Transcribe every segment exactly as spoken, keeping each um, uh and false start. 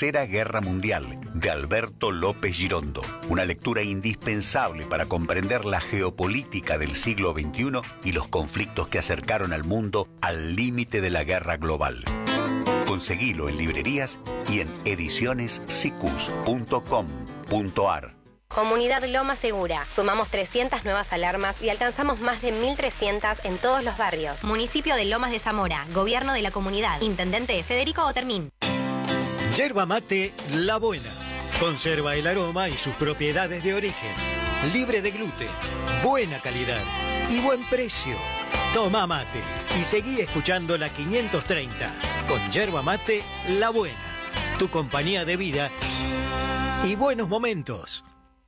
Tercera Guerra Mundial, de Alberto López Girondo. Una lectura indispensable para comprender la geopolítica del siglo veintiuno y los conflictos que acercaron al mundo al límite de la guerra global. Conseguilo en librerías y en ediciones sicus punto com punto ar. Comunidad Loma Segura. Sumamos trescientas nuevas alarmas y alcanzamos más de mil trescientas en todos los barrios. Municipio de Lomas de Zamora. Gobierno de la comunidad. Intendente Federico Otermín. Yerba mate La Buena. Conserva el aroma y sus propiedades de origen. Libre de gluten. Buena calidad y buen precio. Toma mate y seguí escuchando la quinientos treinta. Con Yerba mate La Buena. Tu compañía de vida y buenos momentos.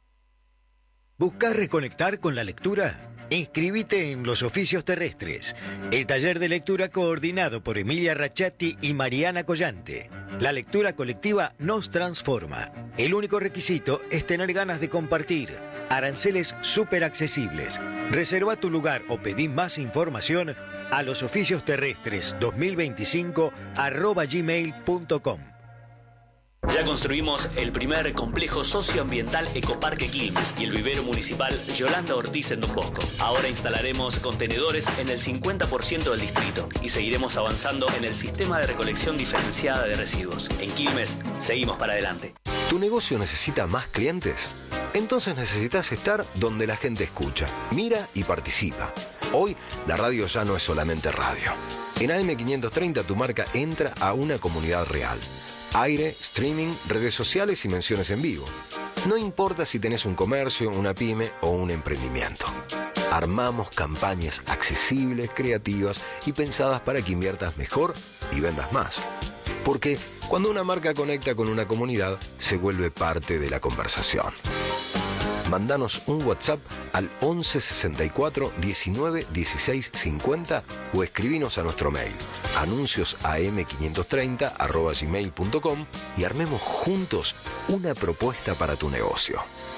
¿Buscas reconectar con la lectura? Inscribite en Los Oficios Terrestres, el taller de lectura coordinado por Emilia Rachati y Mariana Collante. La lectura colectiva nos transforma. El único requisito es tener ganas de compartir. Aranceles súper accesibles. Reserva tu lugar o pedí más información a losoficiosterrestres dos mil veinticinco arroba gmail punto com. Ya construimos el primer complejo socioambiental Ecoparque Quilmes y el vivero municipal Yolanda Ortiz en Don Bosco. Ahora instalaremos contenedores en el cincuenta por ciento del distrito y seguiremos avanzando en el sistema de recolección diferenciada de residuos. En Quilmes, seguimos para adelante. ¿Tu negocio necesita más clientes? Entonces necesitas estar donde la gente escucha, mira y participa. Hoy, la radio ya no es solamente radio. En A M quinientos treinta tu marca entra a una comunidad real. Aire, streaming, redes sociales y menciones en vivo. No importa si tenés un comercio, una pyme o un emprendimiento. Armamos campañas accesibles, creativas y pensadas para que inviertas mejor y vendas más. Porque cuando una marca conecta con una comunidad, se vuelve parte de la conversación. Mándanos un WhatsApp al once sesenta y cuatro diecinueve dieciséis cincuenta o escribinos a nuestro mail anuncios a m quinientos treinta arroba gmail punto com y armemos juntos una propuesta para tu negocio.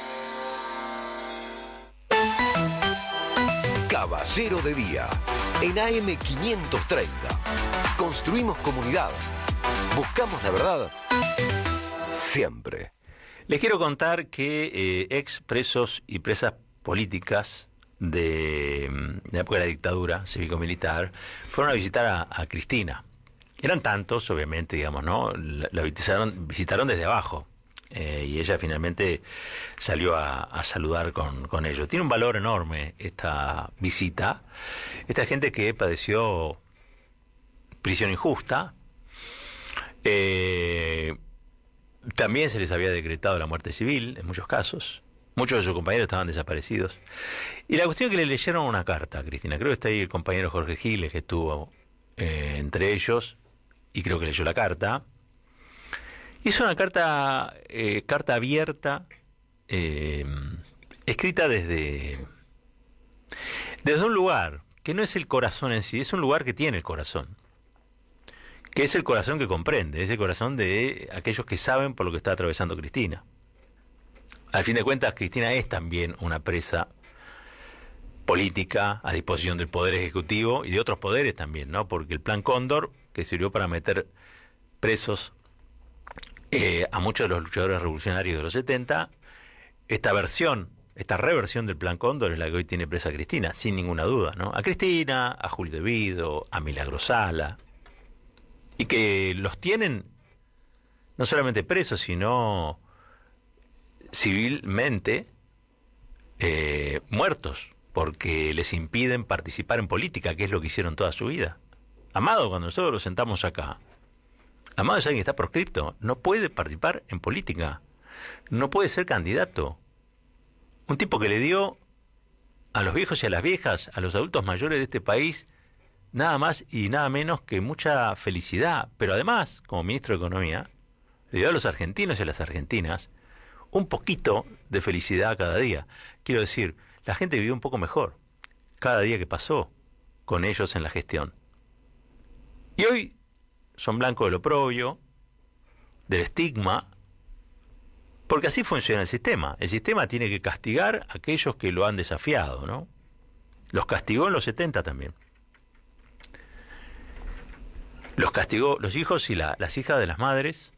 Caballero de Día en A M quinientos treinta. Construimos comunidad. Buscamos la verdad siempre. Les quiero contar que eh, ex presos y presas políticas de, de la época de la dictadura cívico-militar fueron a visitar a, a Cristina. Eran tantos, obviamente, digamos, ¿no? La, la visitaron, visitaron desde abajo eh, y ella finalmente salió a, a saludar con, con ellos. Tiene un valor enorme esta visita. Esta gente que padeció prisión injusta. Eh... También se les había decretado la muerte civil, en muchos casos. Muchos de sus compañeros estaban desaparecidos. Y la cuestión es que le leyeron una carta a Cristina. Creo que está ahí el compañero Jorge Giles, que estuvo eh, entre ellos, y creo que leyó la carta. Y es una carta, eh, carta abierta, eh, escrita desde, desde un lugar que no es el corazón en sí, es un lugar que tiene el corazón. Que es el corazón que comprende, es el corazón de aquellos que saben por lo que está atravesando Cristina. Al fin de cuentas, Cristina es también una presa política a disposición del Poder Ejecutivo y de otros poderes también, ¿no? Porque el Plan Cóndor, que sirvió para meter presos eh, a muchos de los luchadores revolucionarios de los setenta, esta versión, esta reversión del Plan Cóndor es la que hoy tiene presa a Cristina, sin ninguna duda, ¿no? A Cristina, a Julio Devido, a Milagro Sala, y que los tienen no solamente presos, sino civilmente eh, muertos, porque les impiden participar en política, que es lo que hicieron toda su vida. Amado, cuando nosotros lo sentamos acá, Amado es alguien que está proscripto, no puede participar en política, no puede ser candidato. Un tipo que le dio a los viejos y a las viejas, a los adultos mayores de este país, nada más y nada menos que mucha felicidad, pero además, como ministro de Economía, le dio a los argentinos y a las argentinas un poquito de felicidad cada día. Quiero decir, la gente vivió un poco mejor cada día que pasó con ellos en la gestión. Y hoy son blancos del oprobio, del estigma, porque así funciona el sistema. El sistema tiene que castigar a aquellos que lo han desafiado, ¿no? Los castigó en los setenta también. Los castigó los hijos y la, las hijas de las madres